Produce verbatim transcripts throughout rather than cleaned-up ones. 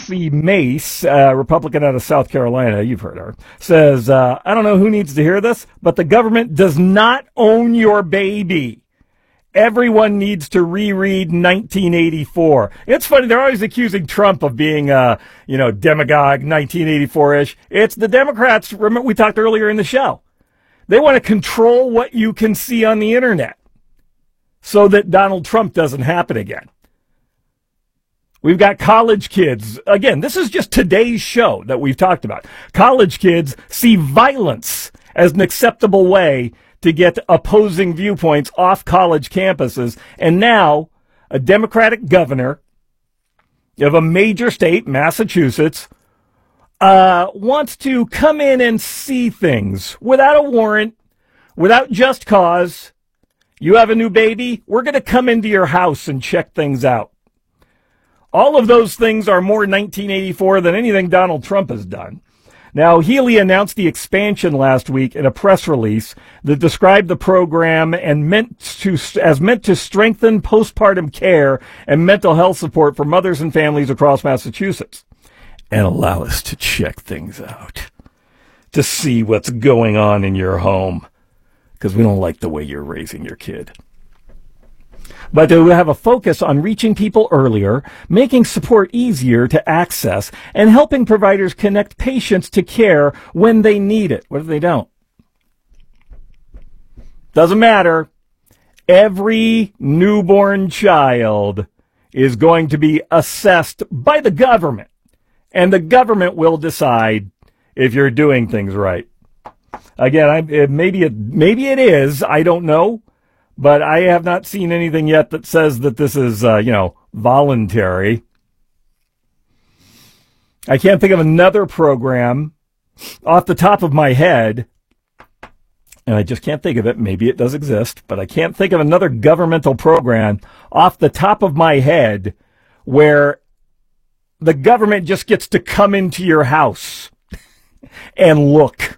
Nancy Mace, uh, Republican out of South Carolina, you've heard her, says, uh, I don't know who needs to hear this, but the government does not own your baby. Everyone needs to reread nineteen eighty-four. It's funny, they're always accusing Trump of being, uh, you know, demagogue, nineteen eighty-four-ish. It's the Democrats, remember we talked earlier in the show. They want to control what you can see on the internet so that Donald Trump doesn't happen again. We've got college kids. Again, this is just today's show that we've talked about. College kids see violence as an acceptable way to get opposing viewpoints off college campuses. And now a Democratic governor of a major state, Massachusetts, uh, wants to come in and see things without a warrant, without just cause. You have a new baby? We're going to come into your house and check things out. All of those things are more nineteen eighty-four than anything Donald Trump has done. Now, Healy announced the expansion last week in a press release that described the program and meant to as meant to strengthen postpartum care and mental health support for mothers and families across Massachusetts and allow us to check things out, to see what's going on in your home, because we don't like the way you're raising your kid. But to have a focus on reaching people earlier, making support easier to access, and helping providers connect patients to care when they need it. What if they don't? Doesn't matter. Every newborn child is going to be assessed by the government, and the government will decide if you're doing things right. Again, I, it, maybe it, maybe it is. I don't know. But I have not seen anything yet that says that this is, uh, you know, voluntary. I can't think of another program off the top of my head, and I just can't think of it. Maybe it does exist, but I can't think of another governmental program off the top of my head where the government just gets to come into your house and look.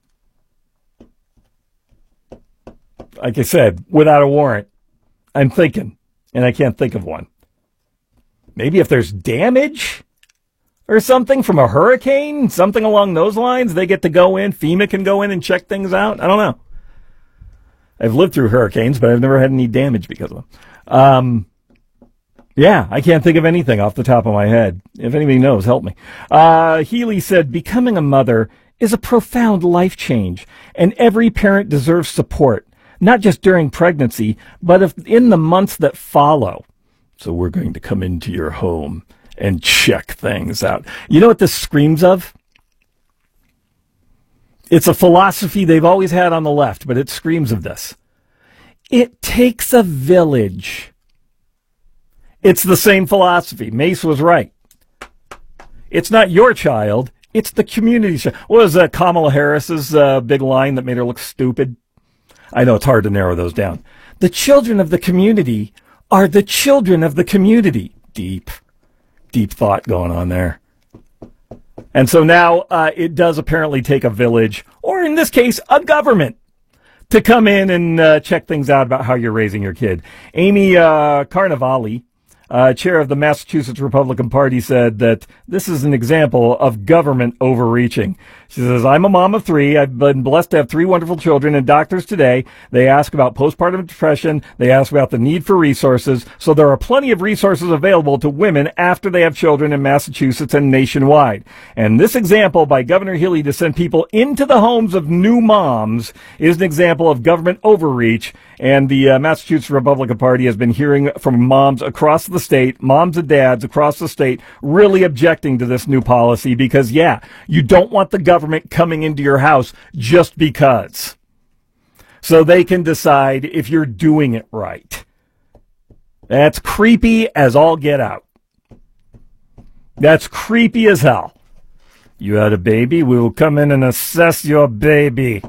Like I said, without a warrant. I'm thinking, and I can't think of one. Maybe if there's damage or something from a hurricane, something along those lines, they get to go in. FEMA can go in and check things out. I don't know. I've lived through hurricanes, but I've never had any damage because of them. Um, yeah, I can't think of anything off the top of my head. If anybody knows, help me. Uh, Healy said, becoming a mother is a profound life change, and every parent deserves support. Not just during pregnancy, but if in the months that follow. So we're going to come into your home and check things out. You know what this screams of? It's a philosophy they've always had on the left, but it screams of this. It takes a village. It's the same philosophy. Mace was right. It's not your child. It's the community's child. What was uh, Kamala Harris's uh, big line that made her look stupid? I know it's hard to narrow those down. The children of the community are the children of the community. Deep, deep thought going on there. And so now uh, it does apparently take a village, or in this case, a government, to come in and uh, check things out about how you're raising your kid. Amy uh, Carnevale, uh, chair of the Massachusetts Republican Party, said that this is an example of government overreaching. She says, I'm a mom of three. I've been blessed to have three wonderful children, and doctors today, they ask about postpartum depression. They ask about the need for resources. So there are plenty of resources available to women after they have children in Massachusetts and nationwide. And this example by Governor Healy to send people into the homes of new moms is an example of government overreach. And the uh, Massachusetts Republican Party has been hearing from moms across the state, moms and dads across the state, really objecting to this new policy because, yeah, you don't want the government government coming into your house just because. So they can decide if you're doing it right. That's creepy as all get out. That's creepy as hell. You had a baby, we will come in and assess your baby.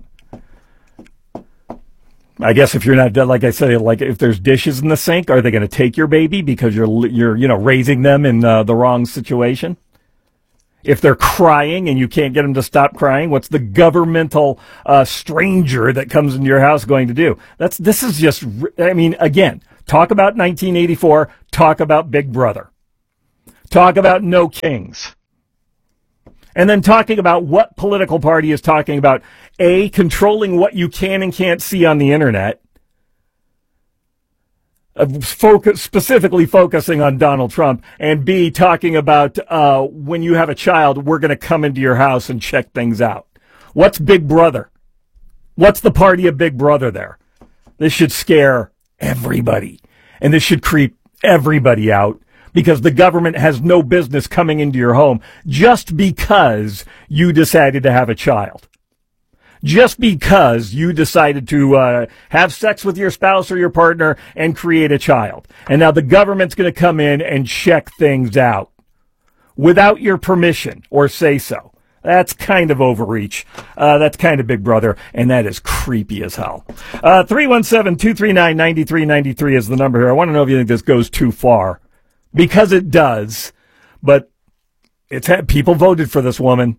I guess if you're not, like I said, like if there's dishes in the sink, are they going to take your baby because you're, you're, you know, raising them in uh, the wrong situation? If they're crying and you can't get them to stop crying, what's the governmental uh, stranger that comes into your house going to do? That's this is just, I mean, again, talk about nineteen eighty-four, talk about Big Brother. talk about no kings. And then talking about what political party is talking about, A, controlling what you can and can't see on the internet, uh, focus, specifically focusing on Donald Trump, and B, talking about uh, when you have a child, we're going to come into your house and check things out. What's Big Brother? What's the party of Big Brother there? This should scare everybody, and this should creep everybody out, because the government has no business coming into your home just because you decided to have a child. Just because you decided to uh, have sex with your spouse or your partner and create a child. And now the government's going to come in and check things out without your permission or say so. That's kind of overreach. Uh, that's kind of Big Brother, and that is creepy as hell. Uh, three one seven, two three nine, nine three nine three is the number here. I want to know if you think this goes too far. Because it does, but it's had, people voted for this woman,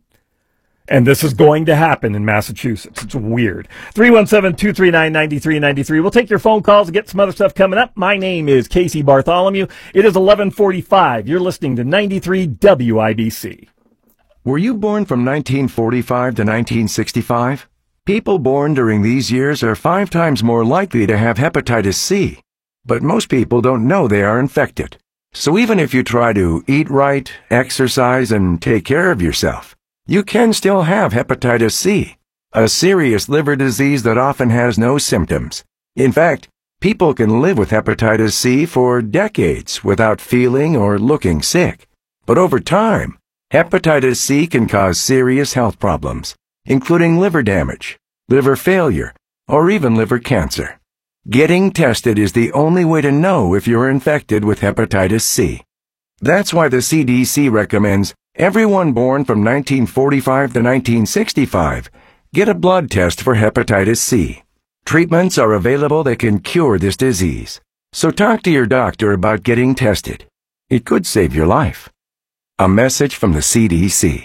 and this is going to happen in Massachusetts. It's weird. three one seven, two three nine, nine three nine three. We'll take your phone calls and get some other stuff coming up. My name is Casey Bartholomew. It is eleven forty-five. You're listening to ninety-three W I B C. Were you born from nineteen forty-five to nineteen sixty-five? People born during these years are five times more likely to have hepatitis C, but most people don't know they are infected. So even if you try to eat right, exercise, and take care of yourself, you can still have hepatitis C, a serious liver disease that often has no symptoms. In fact, people can live with hepatitis C for decades without feeling or looking sick. But over time, hepatitis C can cause serious health problems, including liver damage, liver failure, or even liver cancer. Getting tested is the only way to know if you're infected with hepatitis C. That's why the C D C recommends everyone born from nineteen forty-five to nineteen sixty-five get a blood test for hepatitis C. Treatments are available that can cure this disease. So talk to your doctor about getting tested. It could save your life. A message from the C D C.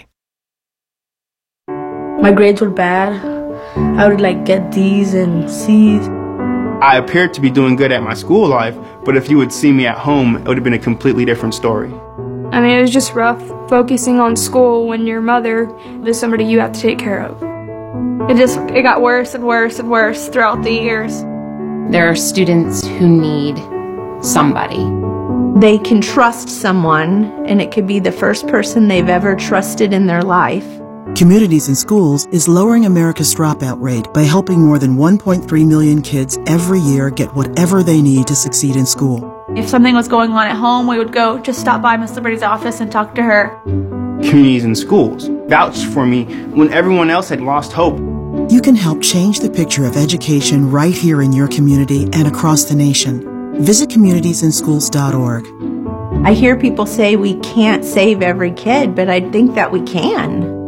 My grades were bad. I would like get D's and C's. I appeared to be doing good at my school life, but if you would see me at home, it would have been a completely different story. I mean, it was just rough focusing on school when your mother is somebody you have to take care of. It just, it got worse and worse and worse throughout the years. There are students who need somebody. They can trust someone, and it could be the first person they've ever trusted in their life. Communities in Schools is lowering America's dropout rate by helping more than one point three million kids every year get whatever they need to succeed in school. If something was going on at home, we would go just stop by Miss Liberty's office and talk to her. Communities in Schools vouched for me when everyone else had lost hope. You can help change the picture of education right here in your community and across the nation. Visit communities in schools dot org. I hear people say we can't save every kid, but I think that we can.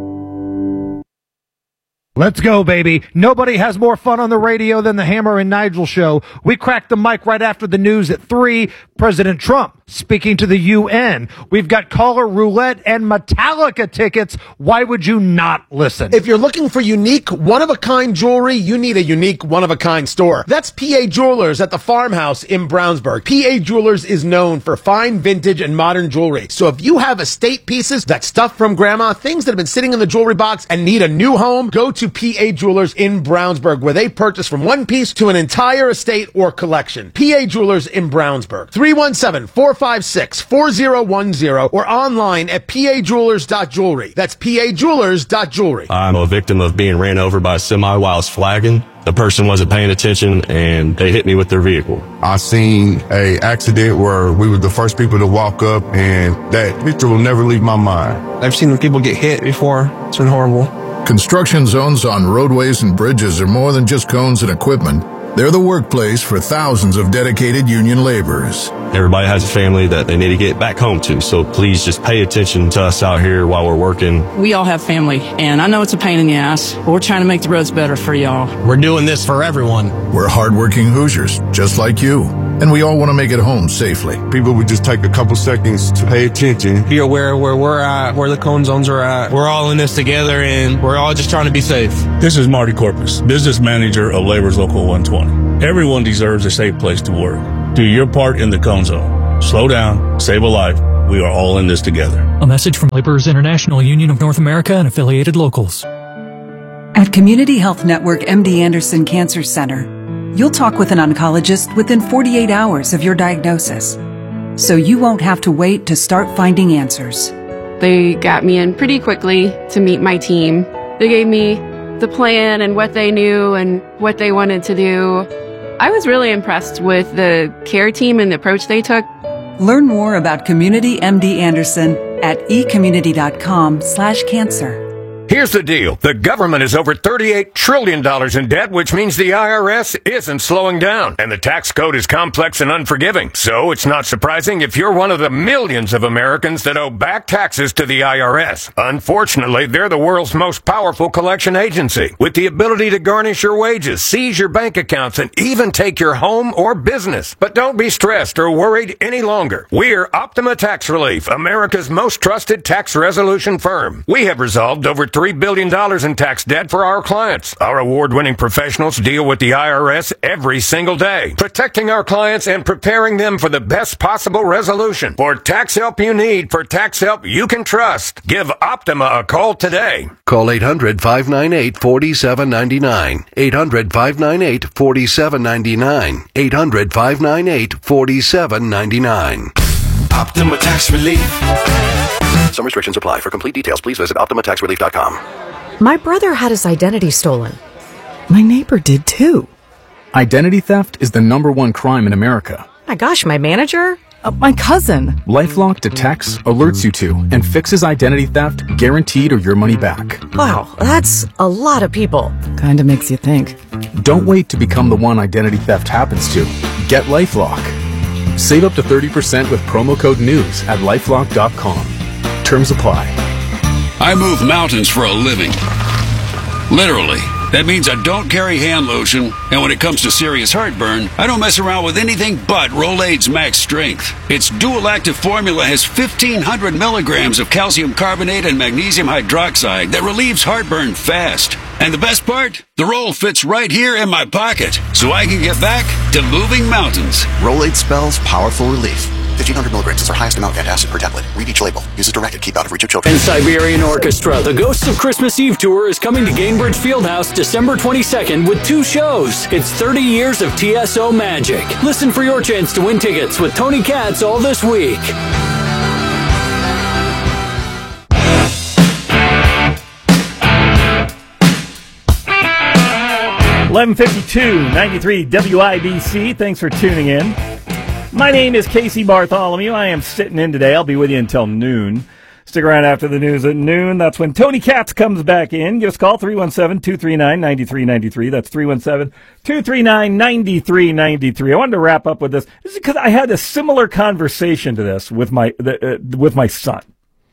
Let's go, baby. Nobody has more fun on the radio than the Hammer and Nigel show. We cracked the mic right after the news at three. President Trump speaking to the U N. We've got caller roulette and Metallica tickets. Why would you not listen? If you're looking for unique, one-of-a-kind jewelry, you need a unique, one-of-a-kind store. That's P A Jewelers at the Farmhouse in Brownsburg. P A Jewelers is known for fine vintage and modern jewelry. So if you have estate pieces, that stuff from grandma, things that have been sitting in the jewelry box and need a new home, go to P A Jewelers in Brownsburg, where they purchase from one piece to an entire estate or collection. P A Jewelers in Brownsburg. three one seven, four five six, four zero one zero or online at P A jewelers dot jewelry. That's P A jewelers dot jewelry. I'm a victim of being ran over by a semi while I was flagging. The person wasn't paying attention and they hit me with their vehicle. I seen a accident where we were the first people to walk up, and that picture will never leave my mind. I've seen people get hit before. It's been horrible. Construction zones on roadways and bridges are more than just cones and equipment. They're the workplace for thousands of dedicated union laborers. Everybody has a family that they need to get back home to, so please just pay attention to us out here while we're working. We all have family, and I know it's a pain in the ass, but we're trying to make the roads better for y'all. We're doing this for everyone. We're hardworking Hoosiers, just like you, and we all want to make it home safely. People would just take a couple seconds to pay attention. Be aware where we're at, where the cone zones are at. We're all in this together, and we're all just trying to be safe. This is Marty Corpus, business manager of Labor's Local one twenty. Everyone deserves a safe place to work. Do your part in the cone zone. Slow down, save a life. We are all in this together. A message from Laborers International Union of North America and affiliated locals. At Community Health Network M D Anderson Cancer Center, you'll talk with an oncologist within forty-eight hours of your diagnosis, so you won't have to wait to start finding answers. They got me in pretty quickly to meet my team. They gave me the plan and what they knew and what they wanted to do. I was really impressed with the care team and the approach they took. Learn more about Community M D Anderson at ecommunity.com slash cancer. Here's the deal. The government is over thirty-eight trillion dollars in debt, which means the I R S isn't slowing down. And the tax code is complex and unforgiving. So it's not surprising if you're one of the millions of Americans that owe back taxes to the I R S. Unfortunately, they're the world's most powerful collection agency, with the ability to garnish your wages, seize your bank accounts, and even take your home or business. But don't be stressed or worried any longer. We're Optima Tax Relief, America's most trusted tax resolution firm. We have resolved over three billion dollars in tax debt for our clients. Our award-winning professionals deal with the I R S every single day, protecting our clients and preparing them for the best possible resolution. For tax help you need, for tax help you can trust, give Optima a call today. Call eight hundred, five nine eight, four seven nine nine. eight hundred, five nine eight, four seven nine nine. eight hundred, five nine eight, four seven nine nine. Optima Tax Relief. Some restrictions apply. For complete details, please visit optima tax relief dot com. My brother had his identity stolen. My neighbor did too. Identity theft is the number one crime in America. My gosh, my manager? Uh, my cousin. LifeLock detects, alerts you to, and fixes identity theft, guaranteed or your money back. Wow, that's a lot of people. Kinda makes you think. Don't wait to become the one identity theft happens to. Get LifeLock. Save up to thirty percent with promo code NEWS at lifelock dot com. Terms apply. I move mountains for a living. Literally. That means I don't carry hand lotion, and when it comes to serious heartburn, I don't mess around with anything but Rolaids Max Strength. Its dual-active formula has fifteen hundred milligrams of calcium carbonate and magnesium hydroxide that relieves heartburn fast. And the best part? The roll fits right here in my pocket, so I can get back to moving mountains. Rolaids spells powerful relief. fifteen hundred milligrams is our highest amount of antacid per tablet. Read each label. Use as directed. Keep out of reach of children. And Siberian Orchestra, the Ghosts of Christmas Eve tour is coming to Gainbridge Fieldhouse December twenty-second with two shows. It's thirty years of T S O magic. Listen for your chance to win tickets with Tony Katz all this week. eleven fifty-two, ninety-three W I B C. Thanks for tuning in. My name is Casey Bartholomew. I am sitting in today. I'll be with you until noon. Stick around after the news at noon. That's when Tony Katz comes back in. Give us a call, three one seven, two three nine, nine three nine three. That's three one seven, two three nine, nine three nine three. I wanted to wrap up with this. This is because I had a similar conversation to this with my uh, with my son.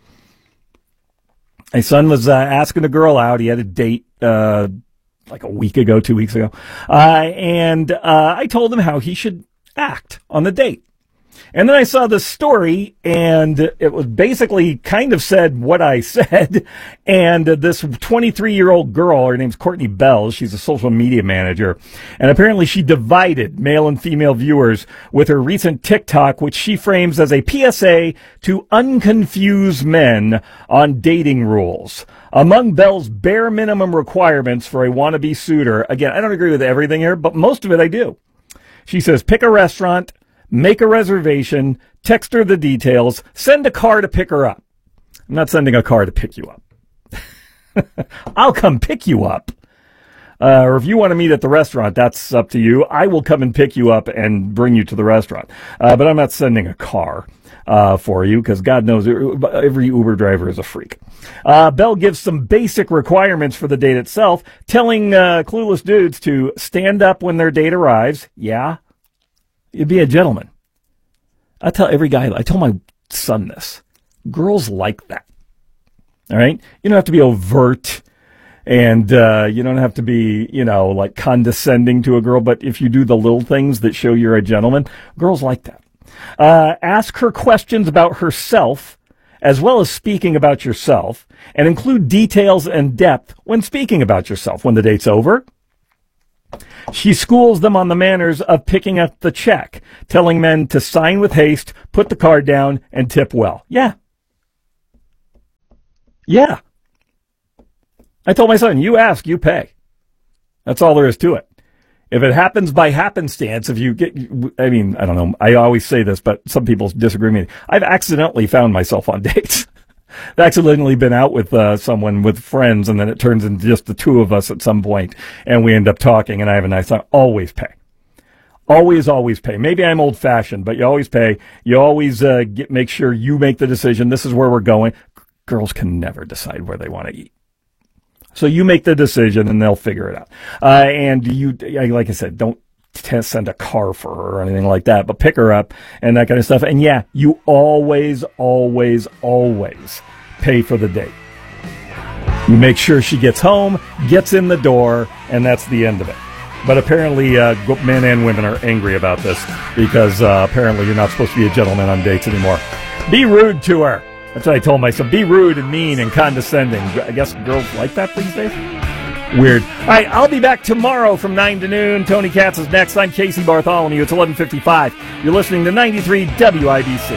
My son was uh, asking a girl out. He had a date uh, like a week ago, two weeks ago. Uh, and uh, I told him how he should act on the date. And then I saw this story, and it was basically kind of said what I said. And this twenty-three-year-old girl, her name's Courtney Bell, she's a social media manager, and apparently she divided male and female viewers with her recent TikTok, which she frames as a P S A to unconfuse men on dating rules. Among Bell's bare minimum requirements for a wannabe suitor, again, I don't agree with everything here, but most of it I do. She says, pick a restaurant, make a reservation, text her the details, send a car to pick her up. I'm not sending a car to pick you up. I'll come pick you up. Uh, or if you want to meet at the restaurant, that's up to you. I will come and pick you up and bring you to the restaurant. Uh, but I'm not sending a car uh, for you, because God knows every Uber driver is a freak. Uh, Bell gives some basic requirements for the date itself, telling uh, clueless dudes to stand up when their date arrives. Yeah, you'd be a gentleman. I tell every guy, I tell my son this. Girls like that. All right? You don't have to be overt, and uh, you don't have to be, you know, like condescending to a girl, but if you do the little things that show you're a gentleman, girls like that. Uh, ask her questions about herself, as well as speaking about yourself, and include details and depth when speaking about yourself. When the date's over, She schools them on the manners of picking up the check, telling men to sign with haste, put the card down, and tip well. Yeah. Yeah. I told my son, you ask, you pay. That's all there is to it. If it happens by happenstance, if you get, I mean, I don't know, I always say this, but some people disagree with me. I've accidentally found myself on dates. I've accidentally been out with uh, someone, with friends, and then it turns into just the two of us at some point, and we end up talking, and I have a nice time. Always pay. Always, always pay. Maybe I'm old-fashioned, but you always pay. You always uh, get make sure you make the decision. This is where we're going. Girls can never decide where they want to eat. So you make the decision, and they'll figure it out. Uh, and you, like I said, don't t- send a car for her or anything like that, but pick her up and that kind of stuff. And yeah, you always, always, always pay for the date. You make sure she gets home, gets in the door, and that's the end of it. But apparently uh, men and women are angry about this because uh, apparently you're not supposed to be a gentleman on dates anymore. Be rude to her. That's what I told myself. Be rude and mean and condescending. I guess girls like that these days. Weird. All right, I'll be back tomorrow from nine to noon. Tony Katz is next. I'm Casey Bartholomew. It's eleven fifty-five. You're listening to ninety-three W I B C.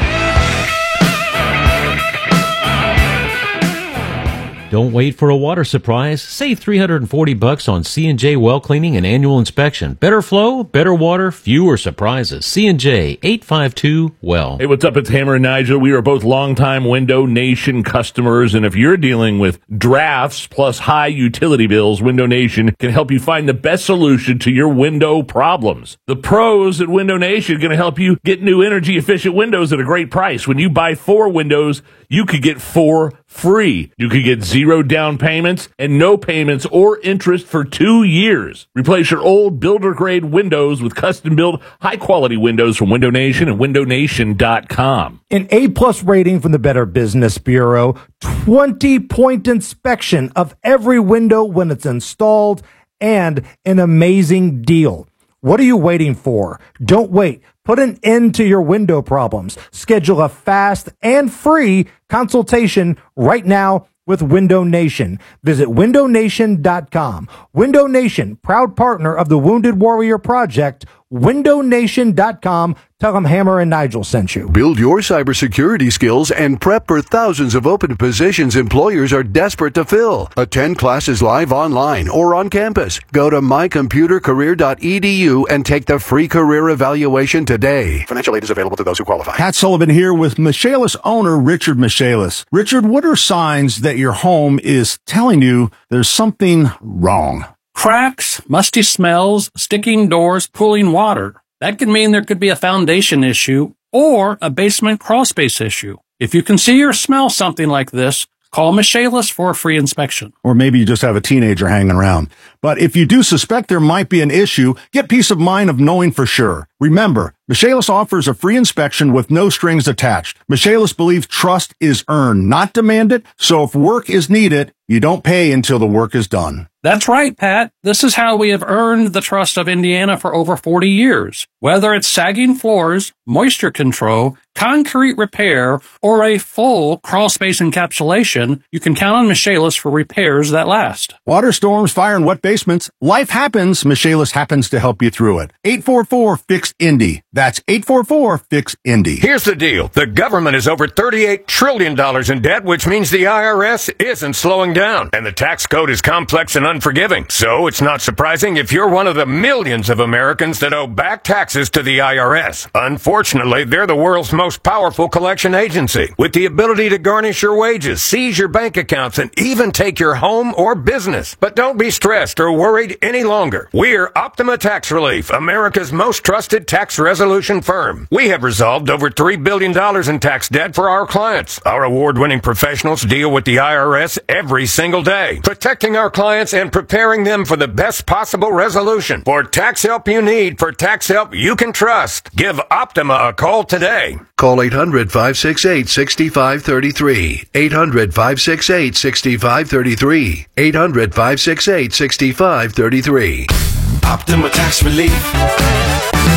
Don't wait for a water surprise. Save three hundred forty bucks on C and J well cleaning and annual inspection. Better flow, better water, fewer surprises. C and J, eight five two well. Hey, what's up? It's Hammer and Nigel. We are both longtime Window Nation customers, and if you're dealing with drafts plus high utility bills, Window Nation can help you find the best solution to your window problems. The pros at Window Nation are going to help you get new energy-efficient windows at a great price. When you buy four windows, you could get four free. You could get zero down payments and no payments or interest for two years. Replace your old builder-grade windows with custom-built, high-quality windows from Window Nation and window nation dot com. An A-plus rating from the Better Business Bureau, twenty-point inspection of every window when it's installed, and an amazing deal. What are you waiting for? Don't wait. Put an end to your window problems. Schedule a fast and free consultation right now with Window Nation. Visit window nation dot com. Window Nation, proud partner of the Wounded Warrior Project. window nation dot com. Tell them Hammer and Nigel sent you. Build your cybersecurity skills and prep for thousands of open positions employers are desperate to fill. Attend classes live online or on campus. Go to my computer career dot e d u and take the free career evaluation today. Financial aid is available to those who qualify. Pat Sullivan here with Michaelis owner Richard Michaelis. Richard, what are signs that your home is telling you there's something wrong? Cracks, musty smells, sticking doors, pooling water. That could mean there could be a foundation issue or a basement crawl space issue. If you can see or smell something like this, call Michaelis for a free inspection. Or maybe you just have a teenager hanging around. But if you do suspect there might be an issue, get peace of mind of knowing for sure. Remember, Michaelis offers a free inspection with no strings attached. Michaelis believes trust is earned, not demanded. So if work is needed, you don't pay until the work is done. That's right, Pat. This is how we have earned the trust of Indiana for over forty years. Whether it's sagging floors, moisture control, concrete repair, or a full crawl space encapsulation, you can count on Michaelis for repairs that last. Water storms, fire, and wet basements. Life happens. Michaelis happens to help you through it. eight four four, F I X, I N D Y. That's eight four four, F I X, I N D Y. Here's the deal. The government is over thirty-eight trillion dollars in debt, which means the I R S isn't slowing down. And the tax code is complex and unforgiving. So it's not surprising if you're one of the millions of Americans that owe back taxes to the I R S. Unfortunately, they're the world's most powerful collection agency, with the ability to garnish your wages, seize your bank accounts, and even take your home or business. But don't be stressed or worried any longer. We're Optima Tax Relief, America's most trusted tax resolution firm. We have resolved over three billion dollars in tax debt for our clients. Our award-winning professionals deal with the I R S every single day, protecting our clients and preparing them for the best possible resolution. For tax help you need, for tax help you can trust, give Optima a call today. Call eight hundred, five six eight, six five three three. eight hundred, five six eight, six five three three. eight hundred, five six eight, six five three three. Optima Tax Relief.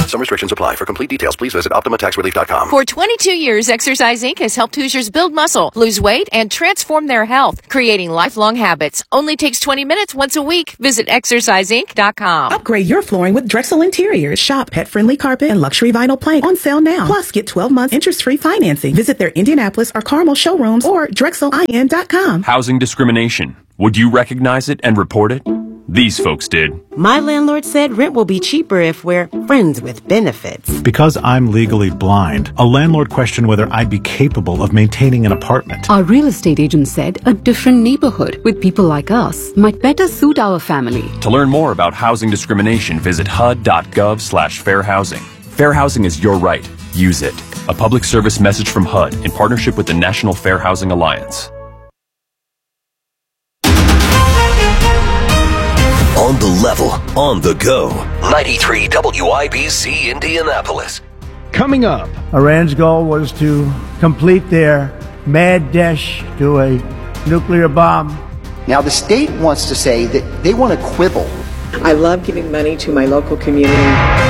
Some restrictions apply. For complete details, please visit Optima Tax Relief dot com. For twenty-two years, Exercise Incorporated has helped Hoosiers build muscle, lose weight, and transform their health, creating lifelong habits. Only takes twenty minutes once a week. Visit Exercise Inc dot com. Upgrade your flooring with Drexel Interiors. Shop pet-friendly carpet and luxury vinyl plank on sale now. Plus, get twelve months interest-free financing. Visit their Indianapolis or Carmel showrooms or Drexel I N dot com. Housing discrimination. Would you recognize it and report it? These folks did. My landlord said rent will be cheaper if we're friends with benefits. Because I'm legally blind, a landlord questioned whether I'd be capable of maintaining an apartment. Our real estate agent said a different neighborhood with people like us might better suit our family. To learn more about housing discrimination, visit H U D dot gov slash fair housing. Fair housing is your right. Use it. A public service message from H U D in partnership with the National Fair Housing Alliance. On the level, on the go. ninety-three W I B C Indianapolis. Coming up, Iran's goal was to complete their mad dash to a nuclear bomb. Now, the state wants to say that they want to quibble. I love giving money to my local community.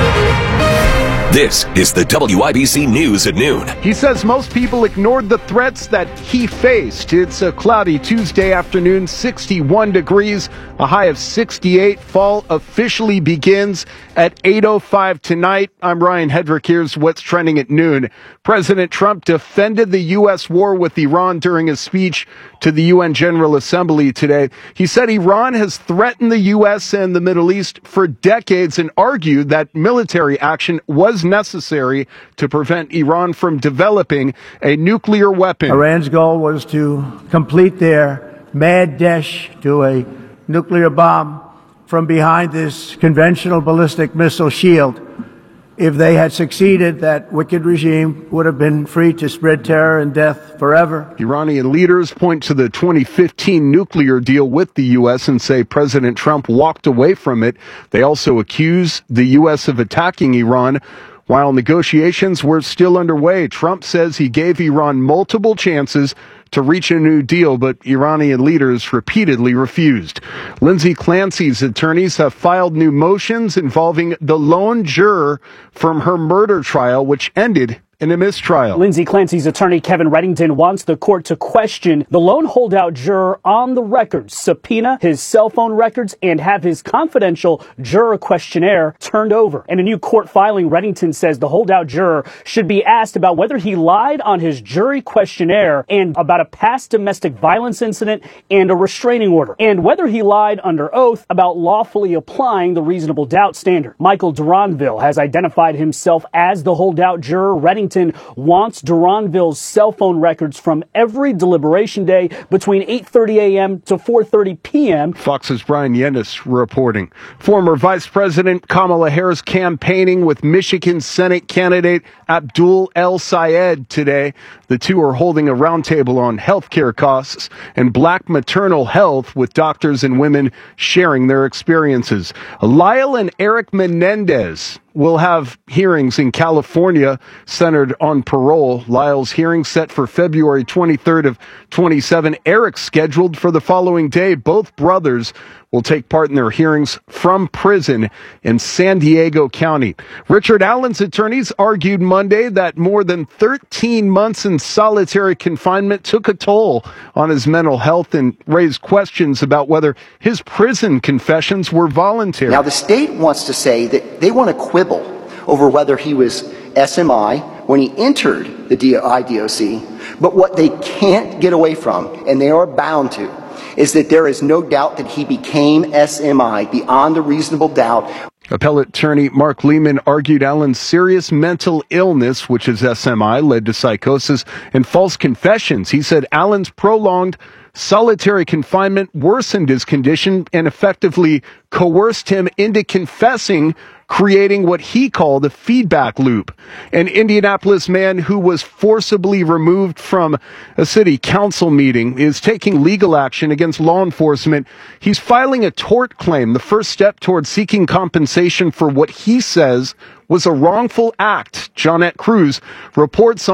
This is the W I B C News at noon. He says most people ignored the threats that he faced. It's a cloudy Tuesday afternoon, sixty-one degrees, a high of sixty-eight. Fall officially begins at eight oh five tonight. I'm Ryan Hedrick. Here's what's trending at noon. President Trump defended the U S war with Iran during his speech to the U N General Assembly today. He said Iran has threatened the U S and the Middle East for decades and argued that military action was necessary to prevent Iran from developing a nuclear weapon. Iran's goal was to complete their mad dash to a nuclear bomb from behind this conventional ballistic missile shield. If they had succeeded, that wicked regime would have been free to spread terror and death forever. Iranian leaders point to the twenty fifteen nuclear deal with the U S and say President Trump walked away from it. They also accuse the U S of attacking Iran. While negotiations were still underway, Trump says he gave Iran multiple chances to reach a new deal, but Iranian leaders repeatedly refused. Lindsay Clancy's attorneys have filed new motions involving the lone juror from her murder trial, which ended in a mistrial. Lindsay Clancy's attorney, Kevin Reddington, wants the court to question the lone holdout juror on the records, subpoena his cell phone records, and have his confidential juror questionnaire turned over. In a new court filing, Reddington says the holdout juror should be asked about whether he lied on his jury questionnaire and about a past domestic violence incident and a restraining order, and whether he lied under oath about lawfully applying the reasonable doubt standard. Michael Duranville has identified himself as the holdout juror. Reddington wants Duranville's cell phone records from every deliberation day between eight thirty a.m. to four thirty p.m. Fox's Brian Yennis reporting. Former Vice President Kamala Harris campaigning with Michigan Senate candidate Abdul El Sayed today. The two are holding a roundtable on health care costs and black maternal health, with doctors and women sharing their experiences. Lyle and Eric Menendez will have hearings in California centered on parole. Lyle's hearing set for February twenty-third of twenty-seven. Eric's scheduled for the following day. Both brothers will take part in their hearings from prison in San Diego County. Richard Allen's attorneys argued Monday that more than thirteen months in solitary confinement took a toll on his mental health and raised questions about whether his prison confessions were voluntary. Now, the state wants to say that they want to quibble over whether he was S M I when he entered the I D O C, but what they can't get away from, and they are bound to, is that there is no doubt that he became S M I beyond a reasonable doubt. Appellate attorney Mark Lehman argued Allen's serious mental illness, which is S M I, led to psychosis and false confessions. He said Allen's prolonged solitary confinement worsened his condition and effectively coerced him into confessing, creating what he called a feedback loop. An Indianapolis man who was forcibly removed from a city council meeting is taking legal action against law enforcement. He's filing a tort claim, the first step towards seeking compensation for what he says was a wrongful act. Johnette Cruz reports on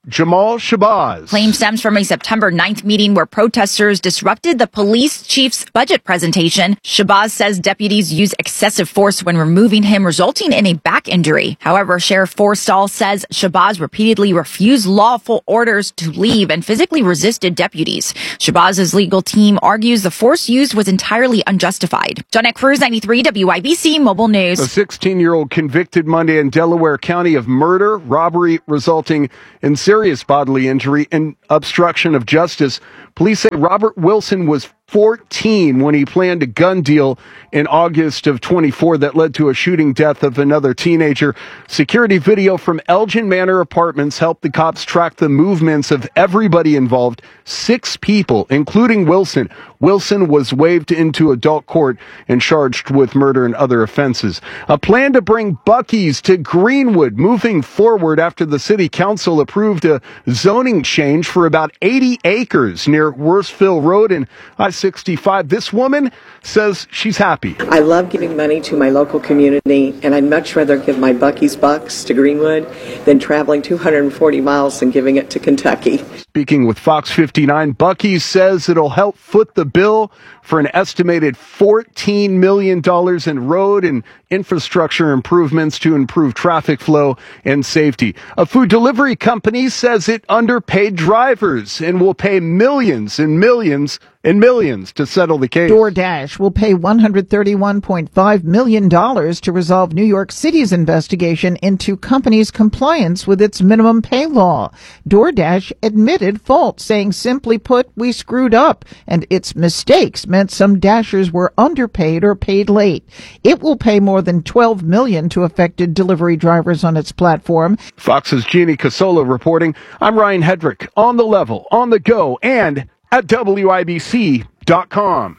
Jamal Shabazz. Claim stems from a September ninth meeting where protesters disrupted the police chief's budget presentation. Shabazz says deputies used excessive force when removing him, resulting in a back injury. However, Sheriff Forstall says Shabazz repeatedly refused lawful orders to leave and physically resisted deputies. Shabazz's legal team argues the force used was entirely unjustified. Jeanette Cruz, ninety-three W I B C Mobile News. A sixteen-year-old convicted Monday in Delaware County of murder, robbery resulting in serious bodily injury, and obstruction of justice. Police say Robert Wilson was fourteen when he planned a gun deal in August of twenty-four that led to a shooting death of another teenager. Security video from Elgin Manor Apartments helped the cops track the movements of everybody involved, six people, including Wilson. Wilson was waived into adult court and charged with murder and other offenses. A plan to bring Buc-ee's to Greenwood moving forward after the city council approved a zoning change for about eighty acres near Worsville Road and I sixty-five. This woman says she's happy. I love giving money to my local community, and I'd much rather give my Buc-ee's bucks to Greenwood than traveling two hundred forty miles and giving it to Kentucky. Speaking with Fox fifty-nine, Buc-ee's says it'll help foot the bill for an estimated fourteen million dollars in road and infrastructure improvements to improve traffic flow and safety. A food delivery company says it underpaid drivers and will pay millions and millions and millions to settle the case. DoorDash will pay one hundred thirty-one point five million dollars to resolve New York City's investigation into company's compliance with its minimum pay law. DoorDash admitted fault, saying, simply put, we screwed up, and its mistakes meant some Dashers were underpaid or paid late. It will pay more than twelve million dollars to affected delivery drivers on its platform. Fox's Jeannie Casola reporting. I'm Ryan Hedrick, on the level, on the go, and at W I B C dot com.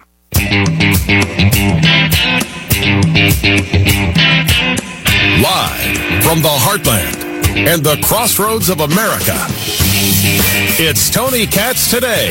Live from the heartland and the crossroads of America, it's Tony Katz Today.